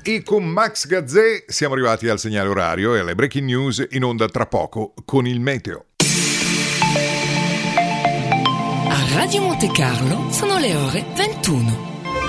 E con Max Gazzè siamo arrivati al segnale orario e alle breaking news in onda tra poco con il meteo. A Radio Monte Carlo sono le ore 21.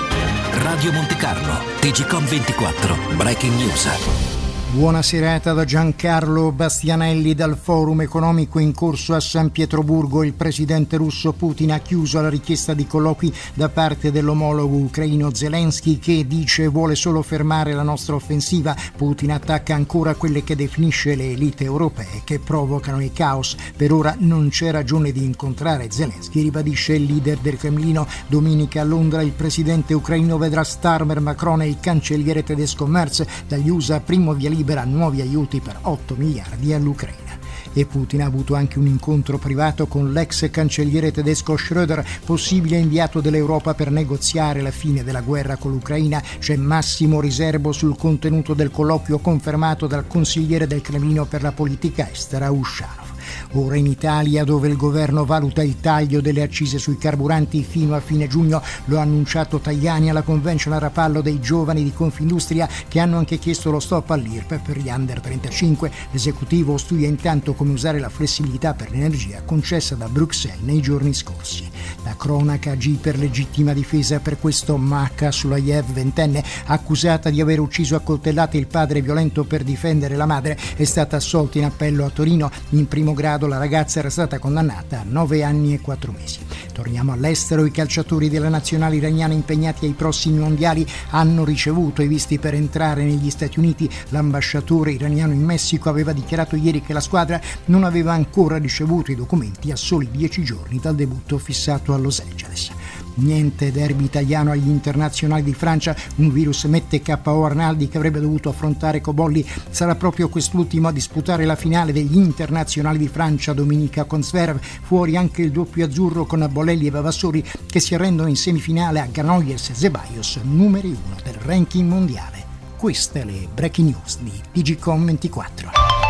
Radio Monte Carlo, TGcom 24, breaking news. Buona serata da Giancarlo Bastianelli dal Forum economico in corso a San Pietroburgo. Il presidente russo Putin ha chiuso alla richiesta di colloqui da parte dell'omologo ucraino Zelensky, che dice vuole solo fermare la nostra offensiva. Putin attacca ancora quelle che definisce le elite europee che provocano il caos. Per ora non c'è ragione di incontrare Zelensky, ribadisce il leader del Cremlino. Domenica a Londra il presidente ucraino vedrà Starmer, Macron e il cancelliere tedesco Merz. Dagli USA primo via libera nuovi aiuti per 8 miliardi all'Ucraina. E Putin ha avuto anche un incontro privato con l'ex cancelliere tedesco Schröder, possibile inviato dell'Europa per negoziare la fine della guerra con l'Ucraina. C'è massimo riservo sul contenuto del colloquio confermato dal consigliere del Cremlino per la politica estera Ushanov. Ora in Italia, dove il governo valuta il taglio delle accise sui carburanti fino a fine giugno, lo ha annunciato Tajani alla convention a Rapallo dei giovani di Confindustria, che hanno anche chiesto lo stop all'IRPEF per gli under 35. L'esecutivo studia intanto come usare la flessibilità per l'energia concessa da Bruxelles nei giorni scorsi. La cronaca agì per legittima difesa per questo Maca Sulayev, ventenne, accusata di aver ucciso a coltellate il padre violento per difendere la madre, è stata assolta in appello a Torino. In primo grado la ragazza era stata condannata a 9 anni e 4 mesi. Torniamo all'estero. I calciatori della nazionale iraniana impegnati ai prossimi mondiali hanno ricevuto i visti per entrare negli Stati Uniti. L'ambasciatore iraniano in Messico aveva dichiarato ieri che la squadra non aveva ancora ricevuto i documenti a soli 10 giorni dal debutto fissato a Los Angeles. Niente derby italiano agli internazionali di Francia. Un virus mette KO Arnaldi, che avrebbe dovuto affrontare Cobolli. Sarà proprio quest'ultimo a disputare la finale degli internazionali di Francia domenica con Zverev. Fuori anche il doppio azzurro con Bolelli e Vavassori, che si arrendono in semifinale a Granollers e Zeballos, numeri 1 del ranking mondiale. Queste le breaking news di TGcom 24.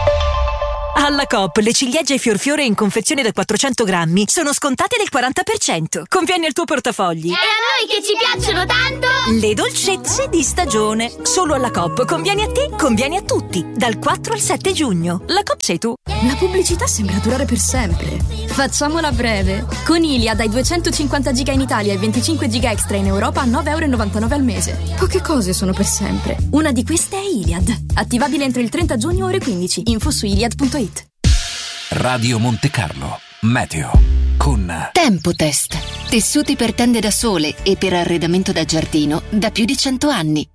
Alla Coop le ciliegie Fiorfiore in confezione da 400 grammi sono scontate del 40%. Conviene al tuo portafogli. E a noi che ci piacciono tanto! Le dolcezze di stagione. Solo alla Coop. Conviene a te, conviene a tutti. Dal 4 al 7 giugno. La Coop sei tu. La pubblicità sembra durare per sempre. Facciamola breve. Con Iliad hai 250 giga in Italia e 25 giga extra in Europa a 9,99€ al mese. Poche cose sono per sempre. Una di queste è Iliad. Attivabile entro il 30 giugno ore 15. Info su iliad.it. Radio Monte Carlo, meteo con Tempotest, tessuti per tende da sole e per arredamento da giardino da più di 100 anni.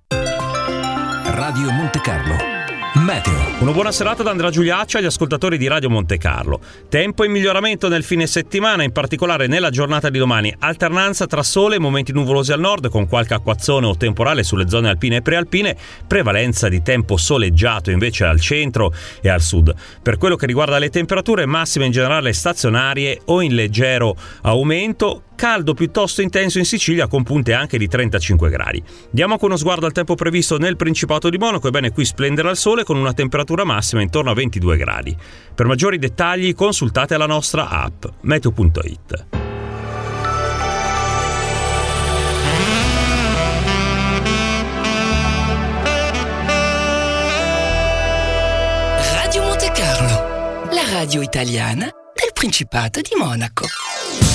Radio Monte Carlo, meteo. Una buona serata da Andrea Giuliaccio agli ascoltatori di Radio Monte Carlo. Tempo in miglioramento nel fine settimana, in particolare nella giornata di domani. Alternanza tra sole e momenti nuvolosi al nord, con qualche acquazzone o temporale sulle zone alpine e prealpine. Prevalenza di tempo soleggiato invece al centro e al sud. Per quello che riguarda le temperature, massime in generale stazionarie o in leggero aumento. Caldo piuttosto intenso in Sicilia, con punte anche di 35 gradi. Diamo anche uno sguardo al tempo previsto nel Principato di Monaco. Ebbene, qui splenderà il sole con una temperatura massima intorno a 22 gradi. Per maggiori dettagli consultate la nostra app meteo.it. Radio Monte Carlo, la radio italiana del Principato di Monaco.